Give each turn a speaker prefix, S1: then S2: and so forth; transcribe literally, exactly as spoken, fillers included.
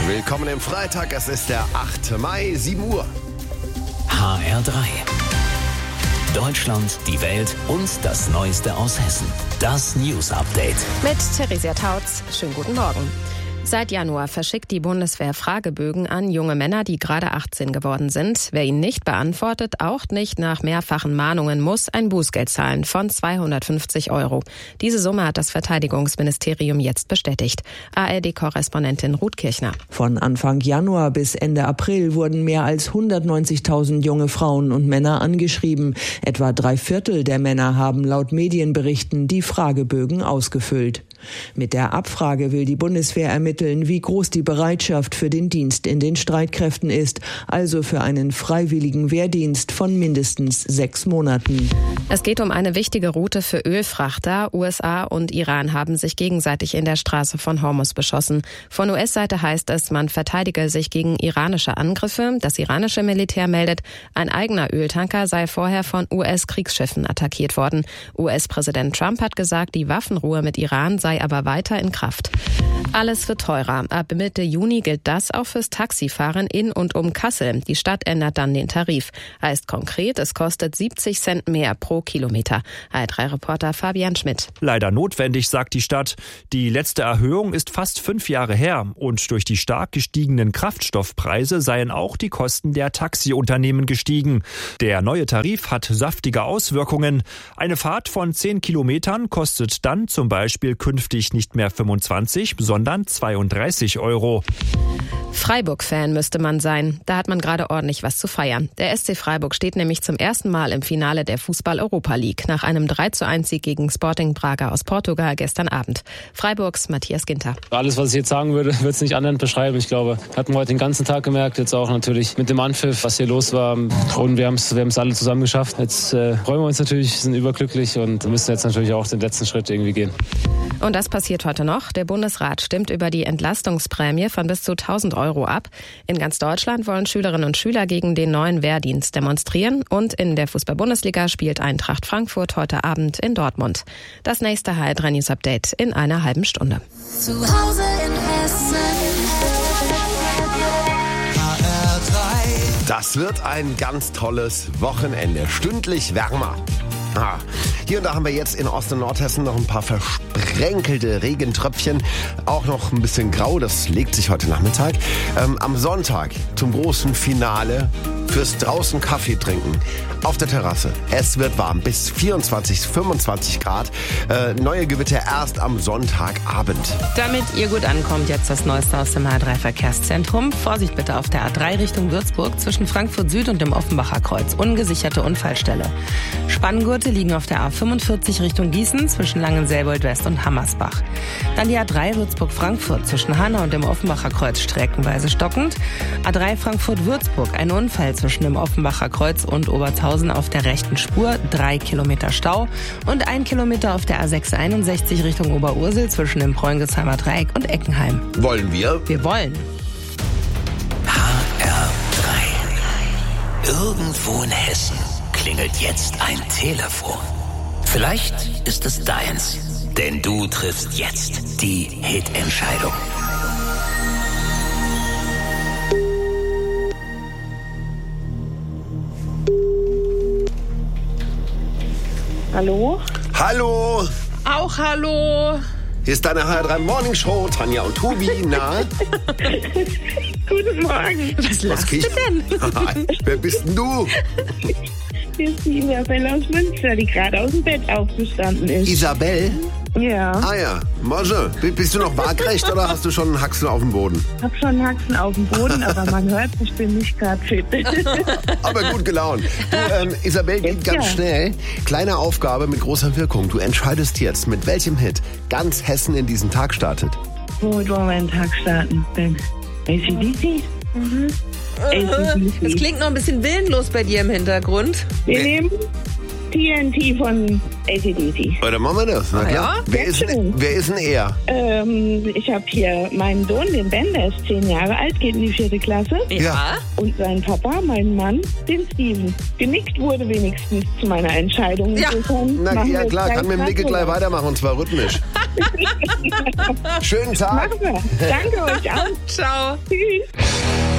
S1: Willkommen im Freitag, es ist der achte Mai, sieben Uhr.
S2: H R drei. Deutschland, die Welt und das Neueste aus Hessen. Das News Update.
S3: Mit Theresia Tautz. Schönen guten Morgen. Seit Januar verschickt die Bundeswehr Fragebögen an junge Männer, die gerade achtzehn geworden sind. Wer ihn nicht beantwortet, auch nicht nach mehrfachen Mahnungen, muss ein Bußgeld zahlen von zweihundertfünfzig Euro. Diese Summe hat das Verteidigungsministerium jetzt bestätigt. A R D-Korrespondentin Ruth Kirchner.
S4: Von Anfang Januar bis Ende April wurden mehr als hundertneunzigtausend junge Frauen und Männer angeschrieben. Etwa drei Viertel der Männer haben laut Medienberichten die Fragebögen ausgefüllt. Mit der Abfrage will die Bundeswehr ermitteln, wie groß die Bereitschaft für den Dienst in den Streitkräften ist, also für einen freiwilligen Wehrdienst von mindestens sechs Monaten.
S3: Es geht um eine wichtige Route für Ölfrachter. U S A und Iran haben sich gegenseitig in der Straße von Hormuz beschossen. Von U S-Seite heißt es, man verteidige sich gegen iranische Angriffe. Das iranische Militär meldet, ein eigener Öltanker sei vorher von U S-Kriegsschiffen attackiert worden. U S-Präsident Trump hat gesagt, die Waffenruhe mit Iran sei aber weiter in Kraft. Alles wird teurer. Ab Mitte Juni gilt das auch fürs Taxifahren in und um Kassel. Die Stadt ändert dann den Tarif. Heißt konkret, es kostet siebzig Cent mehr pro Kilometer. H R drei Reporter Fabian Schmidt.
S5: Leider notwendig, sagt die Stadt. Die letzte Erhöhung ist fast fünf Jahre her. Und durch die stark gestiegenen Kraftstoffpreise seien auch die Kosten der Taxiunternehmen gestiegen. Der neue Tarif hat saftige Auswirkungen. Eine Fahrt von zehn Kilometern kostet dann zum Beispiel künftig nicht mehr fünfundzwanzig, sondern zweiunddreißig Euro.
S3: Freiburg-Fan müsste man sein. Da hat man gerade ordentlich was zu feiern. Der S C Freiburg steht nämlich zum ersten Mal im Finale der Fußball-Europa League nach einem drei zu eins Sieg gegen Sporting Braga aus Portugal gestern Abend. Freiburgs Matthias Ginter.
S6: Alles, was ich jetzt sagen würde, wird es nicht anderen beschreiben. Ich glaube, hatten wir heute den ganzen Tag gemerkt, jetzt auch natürlich mit dem Anpfiff, was hier los war. Und wir haben es wir haben es alle zusammen geschafft. Jetzt äh, freuen wir uns natürlich, sind überglücklich und müssen jetzt natürlich auch den letzten Schritt irgendwie gehen.
S3: Und das passiert heute noch. Der Bundesrat stimmt über die Entlastungsprämie von bis zu tausend Euro ab. In ganz Deutschland wollen Schülerinnen und Schüler gegen den neuen Wehrdienst demonstrieren. Und in der Fußball-Bundesliga spielt Eintracht Frankfurt heute Abend in Dortmund. Das nächste H R drei News Update in einer halben Stunde.
S7: Zu Hause in Hessen. H R drei.
S1: Das wird ein ganz tolles Wochenende. Stündlich wärmer. Ah, hier und da haben wir jetzt in Ost- und Nordhessen noch ein paar versprenkelte Regentröpfchen. Auch noch ein bisschen grau, das legt sich heute Nachmittag. Ähm, am Sonntag zum großen Finale fürs draußen Kaffee trinken. Auf der Terrasse. Es wird warm, bis vierundzwanzig, fünfundzwanzig Grad. Äh, neue Gewitter erst am Sonntagabend.
S8: Damit ihr gut ankommt, jetzt das Neueste aus dem H R drei Verkehrszentrum. Vorsicht bitte auf der A drei Richtung Würzburg zwischen Frankfurt Süd und dem Offenbacher Kreuz. Ungesicherte Unfallstelle. Spanngurte liegen auf der A fünfundvierzig Richtung Gießen zwischen Langenselbold West und Hammersbach. Dann die A drei Würzburg-Frankfurt zwischen Hanau und dem Offenbacher Kreuz streckenweise stockend. A drei Frankfurt-Würzburg, ein Unfall zwischen dem Offenbacher Kreuz und Obertshausen auf der rechten Spur, drei Kilometer Stau und ein Kilometer auf der A sechshunderteinundsechzig Richtung Oberursel zwischen dem Bräungesheimer Dreieck und Eckenheim.
S1: Wollen wir?
S8: Wir wollen.
S2: H R drei. Irgendwo in Hessen klingelt jetzt ein Telefon. Vielleicht ist es deins, denn du triffst jetzt die Hitentscheidung.
S9: Hallo?
S1: Hallo!
S8: Auch hallo!
S1: Hier ist deine H R drei Morning Show, Tanja und Tobi. Na?
S9: Guten Morgen.
S8: Was lachst du denn?
S1: Wer bist denn du?
S9: Hier ist die Isabel aus Münster, die gerade aus dem Bett aufgestanden ist.
S1: Isabel?
S9: Ja.
S1: Ah ja, Mosche. Bist du noch waagrecht oder hast du schon einen Haxen auf dem Boden?
S9: Ich hab schon einen Haxen auf dem Boden, aber man hört, ich bin nicht gerade fit.
S1: Aber gut gelaunt. Du, ähm, Isabel, geht ganz
S9: ja.
S1: schnell. Kleine Aufgabe mit großer Wirkung. Du entscheidest jetzt, mit welchem Hit ganz Hessen in diesen Tag startet.
S9: Womit wollen wir den Tag starten? Denn A C D C? Mhm.
S8: Das klingt noch ein bisschen willenlos bei dir im Hintergrund.
S9: Wir nehmen T N T von A C D C.
S1: Oder machen wir das? Na klar.
S8: Ja?
S1: Wer, ist denn, wer ist denn er?
S9: Ähm, ich habe hier meinen Sohn, den Ben, der ist zehn Jahre alt, geht in die vierte Klasse.
S1: Ja.
S9: Und seinen Papa, meinen Mann, den Steven. Genickt wurde wenigstens zu meiner Entscheidung.
S8: Ja.
S9: Insofern
S1: Na
S9: machen
S1: ja,
S9: wir
S1: klar,
S9: gleich
S1: kann mit dem Nickel gleich
S9: weiter.
S1: weitermachen und zwar rhythmisch. Schönen Tag.
S9: Machen wir. Danke euch auch.
S8: Ciao.
S9: Tschüss.